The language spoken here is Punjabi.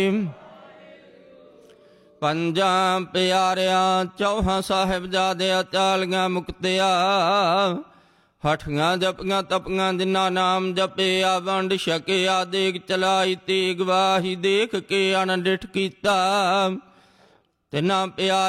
ਪੰਜਾਂ ਪਿਆਰਿਆਂ ਚੌਹਾਂ ਸਾਹਿਬਜ਼ਾਦਿਆਂ 40 ਮੁਕਤਿਆ, ਹਠੀਆਂ ਜਪੀਆਂ ਤਪੀਆਂ ਜਿਨ੍ਹਾਂ ਨਾਮ ਜਪਿਆ, ਵੰਡ ਛਕਿਆ ਦੇਗ ਚਲਾਈ ਤੇਗ ਵਾਹੀ, ਦੇਖ ਕੇ ਅਣਡਿਠ ਕੀਤਾ ਤਿੰਨਾਂ ਪਿਆਰਿਆਂ